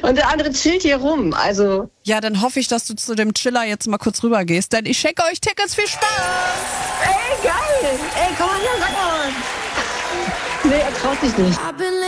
Und der andere chillt hier rum. Also. Ja, dann hoffe ich, dass du zu dem Chiller jetzt mal kurz rüber gehst, denn ich schenke euch Tickets. Viel Spaß! Ey, geil! Ey, komm mal her, sag mal! Nee, er traut sich nicht.